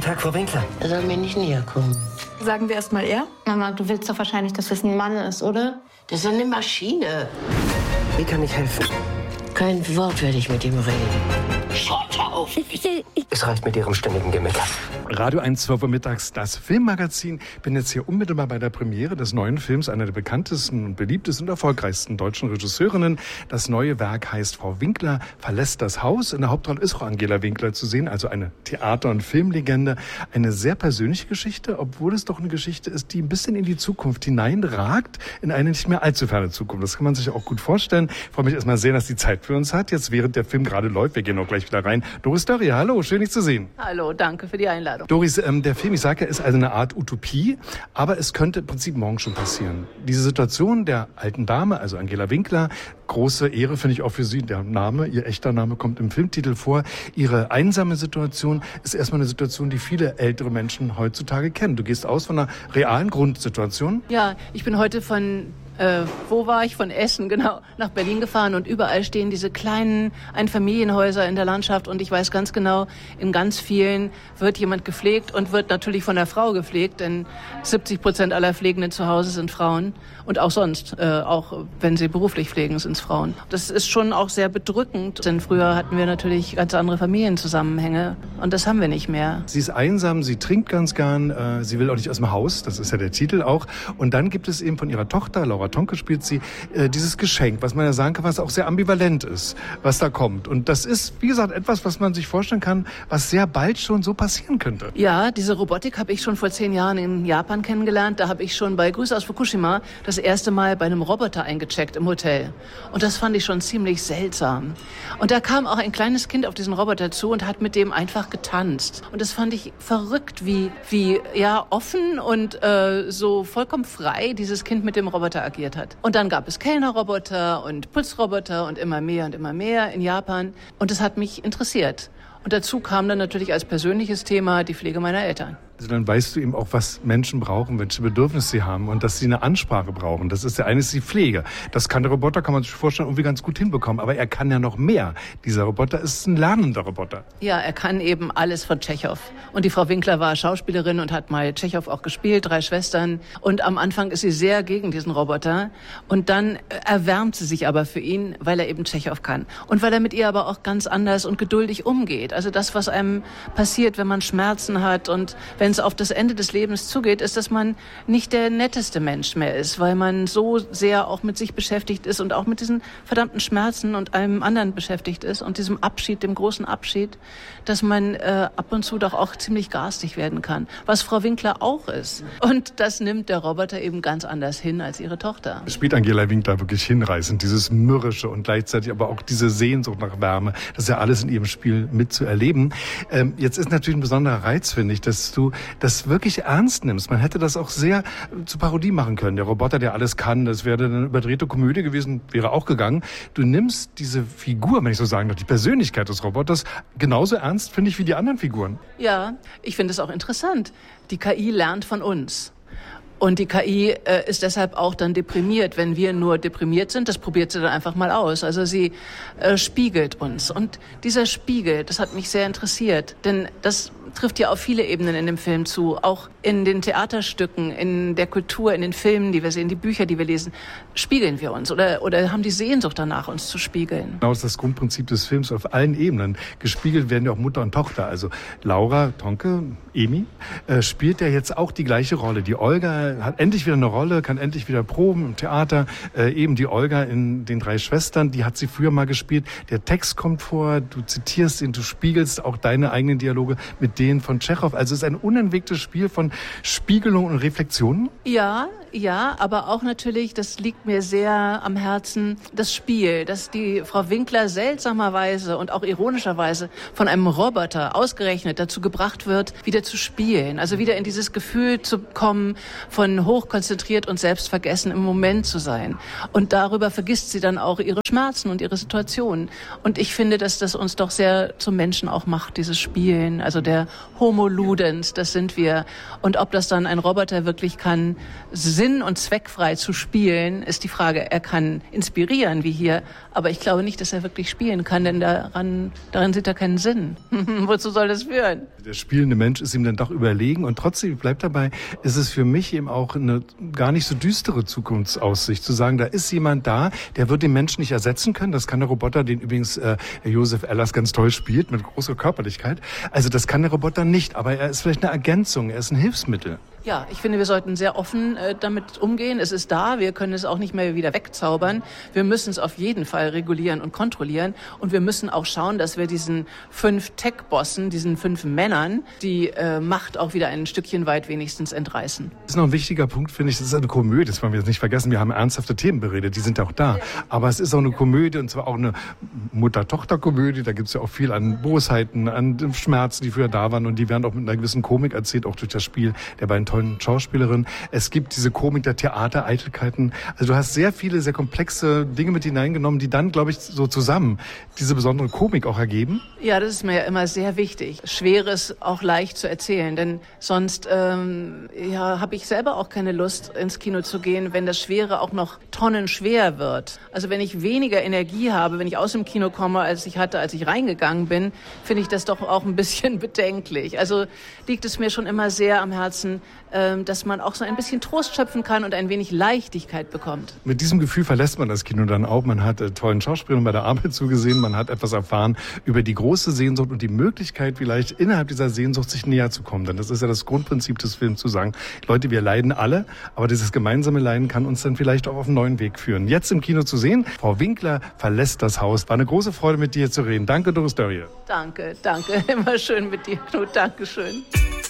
Tag, Frau Winkler. Er soll mir nicht näher kommen. Sagen wir erst mal er? Mama, du willst doch wahrscheinlich, dass das ein Mann ist, oder? Das ist eine Maschine. Wie kann ich helfen? Kein Wort werde ich mit ihm reden. Schaut auf! Es reicht mit Ihrem ständigen Gemecker. Radio 1, 12 Uhr mittags, das Filmmagazin. Bin jetzt hier unmittelbar bei der Premiere des neuen Films, einer der bekanntesten und beliebtesten und erfolgreichsten deutschen Regisseurinnen. Das neue Werk heißt Frau Winkler verlässt das Haus. In der Hauptrolle ist auch Angela Winkler zu sehen, also eine Theater- und Filmlegende. Eine sehr persönliche Geschichte, obwohl es doch eine Geschichte ist, die ein bisschen in die Zukunft hineinragt, in eine nicht mehr allzu ferne Zukunft. Das kann man sich auch gut vorstellen. Ich freue mich erstmal sehr, dass die Zeit für uns hat. Jetzt, während der Film gerade läuft, wir gehen auch gleich wieder rein. Doris Dörrie, hallo, schön dich zu sehen. Hallo, danke für die Einladung. Doris, der Film, ich sage ja, ist also eine Art Utopie, aber es könnte im Prinzip morgen schon passieren. Diese Situation der alten Dame, also Angela Winkler, große Ehre finde ich auch für sie. Der Name, ihr echter Name kommt im Filmtitel vor. Ihre einsame Situation ist erstmal eine Situation, die viele ältere Menschen heutzutage kennen. Du gehst aus von einer realen Grundsituation. Ja, ich bin heute von Von Essen, genau, nach Berlin gefahren und überall stehen diese kleinen Einfamilienhäuser in der Landschaft und ich weiß ganz genau, in ganz vielen wird jemand gepflegt und wird natürlich von der Frau gepflegt, denn 70% aller Pflegenden zu Hause sind Frauen und auch sonst, auch wenn sie beruflich pflegen, sind es Frauen. Das ist schon auch sehr bedrückend, denn früher hatten wir natürlich ganz andere Familienzusammenhänge und das haben wir nicht mehr. Sie ist einsam, sie trinkt ganz gern, sie will auch nicht aus dem Haus, das ist ja der Titel auch. Und dann gibt es eben von ihrer Tochter, Laura Tonke spielt sie, dieses Geschenk, was man ja sagen kann, was auch sehr ambivalent ist, was da kommt. Und das ist, wie gesagt, etwas, was man sich vorstellen kann, was sehr bald schon so passieren könnte. Ja, diese Robotik habe ich schon vor 10 Jahren in Japan kennengelernt. Da habe ich schon bei Grüße aus Fukushima das erste Mal bei einem Roboter eingecheckt im Hotel. Und das fand ich schon ziemlich seltsam. Und da kam auch ein kleines Kind auf diesen Roboter zu und hat mit dem einfach getanzt. Und das fand ich verrückt, wie ja, offen und so vollkommen frei dieses Kind mit dem Roboter agiert hat. Und dann gab es Kellnerroboter und Putzroboter und immer mehr in Japan. Und das hat mich interessiert. Und dazu kam dann natürlich als persönliches Thema die Pflege meiner Eltern. Also dann weißt du eben auch, was Menschen brauchen, welche Bedürfnisse sie haben und dass sie eine Ansprache brauchen. Das ist der eine, ist die Pflege. Das kann der Roboter, kann man sich vorstellen, irgendwie ganz gut hinbekommen. Aber er kann ja noch mehr. Dieser Roboter ist ein lernender Roboter. Ja, er kann eben alles von Tschechow. Und die Frau Winkler war Schauspielerin und hat mal Tschechow auch gespielt, 3 Schwestern. Und am Anfang ist sie sehr gegen diesen Roboter. Und dann erwärmt sie sich aber für ihn, weil er eben Tschechow kann. Und weil er mit ihr aber auch ganz anders und geduldig umgeht. Also das, was einem passiert, wenn man Schmerzen hat und wenn es auf das Ende des Lebens zugeht, ist, dass man nicht der netteste Mensch mehr ist, weil man so sehr auch mit sich beschäftigt ist und auch mit diesen verdammten Schmerzen und allem anderen beschäftigt ist und diesem Abschied, dem großen Abschied, dass man ab und zu doch auch ziemlich garstig werden kann, was Frau Winkler auch ist. Und das nimmt der Roboter eben ganz anders hin als ihre Tochter. Spielt Angela Winkler wirklich hinreißend, dieses Mürrische und gleichzeitig aber auch diese Sehnsucht nach Wärme, das ist ja alles in ihrem Spiel mitzuerleben. Jetzt ist natürlich ein besonderer Reiz, finde ich, dass du das wirklich ernst nimmst. Man hätte das auch sehr zur Parodie machen können. Der Roboter, der alles kann, das wäre eine überdrehte Komödie gewesen, wäre auch gegangen. Du nimmst diese Figur, wenn ich so sagen darf, die Persönlichkeit des Roboters genauso ernst, finde ich, wie die anderen Figuren. Ja, ich finde es auch interessant. Die KI lernt von uns. Und die KI ist deshalb auch dann deprimiert, wenn wir nur deprimiert sind. Das probiert sie dann einfach mal aus. Also sie spiegelt uns. Und dieser Spiegel, das hat mich sehr interessiert. Denn das trifft ja auf viele Ebenen in dem Film zu. Auch in den Theaterstücken, in der Kultur, in den Filmen, die wir sehen, die Bücher, die wir lesen, spiegeln wir uns oder haben die Sehnsucht danach, uns zu spiegeln. Genau, das ist das Grundprinzip des Films auf allen Ebenen. Gespiegelt werden ja auch Mutter und Tochter. Also Laura Tonke, Emi, spielt ja jetzt auch die gleiche Rolle. Die Olga hat endlich wieder eine Rolle, kann endlich wieder proben im Theater. Eben die Olga in den 3 Schwestern, die hat sie früher mal gespielt. Der Text kommt vor, du zitierst ihn, du spiegelst auch deine eigenen Dialoge mit denen von Tschechow. Also es ist ein unentwegtes Spiel von Spiegelung und Reflexionen. Ja, aber auch natürlich, das liegt mir sehr am Herzen, das Spiel, dass die Frau Winkler seltsamerweise und auch ironischerweise von einem Roboter ausgerechnet dazu gebracht wird, wieder zu spielen. Also wieder in dieses Gefühl zu kommen, von hochkonzentriert und selbstvergessen im Moment zu sein. Und darüber vergisst sie dann auch ihre Schmerzen und ihre Situation. Und ich finde, dass das uns doch sehr zum Menschen auch macht, dieses Spielen. Also der Homo ludens, das sind wir. Und ob das dann ein Roboter wirklich kann, sinn- und zweckfrei zu spielen, ist die Frage. Er kann inspirieren, wie hier, aber ich glaube nicht, dass er wirklich spielen kann, denn darin sieht er keinen Sinn. Wozu soll das führen? Der spielende Mensch ist ihm dann doch überlegen und trotzdem bleibt dabei, ist es für mich eben auch eine gar nicht so düstere Zukunftsaussicht, zu sagen, da ist jemand da, der wird den Menschen nicht ersetzen können. Das kann der Roboter, den übrigens Josef Ellers ganz toll spielt, mit großer Körperlichkeit. Also das kann der Roboter nicht, aber er ist vielleicht eine Ergänzung, er ist ein Hilfsmittel. Ja, ich finde, wir sollten sehr offen damit umgehen. Es ist da, wir können es auch nicht mehr wieder wegzaubern. Wir müssen es auf jeden Fall regulieren und kontrollieren. Und wir müssen auch schauen, dass wir diesen 5 Tech-Bossen, diesen 5 Männern, die Macht auch wieder ein Stückchen weit wenigstens entreißen. Das ist noch ein wichtiger Punkt, finde ich. Das ist eine Komödie, das wollen wir jetzt nicht vergessen. Wir haben ernsthafte Themen beredet, die sind auch da. Aber es ist auch eine Komödie, und zwar auch eine Mutter-Tochter-Komödie. Da gibt es ja auch viel an Bosheiten, an Schmerzen, die früher da waren. Und die werden auch mit einer gewissen Komik erzählt, auch durch das Spiel der beiden tollen Schauspielerinnen. Es gibt diese Komik der Theatereitelkeiten. Also du hast sehr viele, sehr komplexe Dinge mit hineingenommen, die dann, glaube ich, so zusammen diese besondere Komik auch ergeben. Ja, das ist mir ja immer sehr wichtig. Schweres auch leicht zu erzählen, denn sonst habe ich selber auch keine Lust, ins Kino zu gehen, wenn das Schwere auch noch tonnenschwer wird. Also wenn ich weniger Energie habe, wenn ich aus dem Kino komme, als ich hatte, als ich reingegangen bin, finde ich das doch auch ein bisschen bedenklich. Also liegt es mir schon immer sehr am Herzen, dass man auch so ein bisschen Trost schöpfen kann und ein wenig Leichtigkeit bekommt. Mit diesem Gefühl verlässt man das Kino dann auch. Man hat tollen Schauspielern bei der Arbeit zugesehen, man hat etwas erfahren über die große Sehnsucht und die Möglichkeit, vielleicht innerhalb dieser Sehnsucht sich näher zu kommen. Denn das ist ja das Grundprinzip des Films, zu sagen, Leute, wir leiden alle, aber dieses gemeinsame Leiden kann uns dann vielleicht auch auf einen neuen Weg führen. Jetzt im Kino zu sehen, Frau Winkler verlässt das Haus. War eine große Freude, mit dir zu reden. Danke, Doris Dörrie. Danke. Immer schön mit dir, Knut. Dankeschön.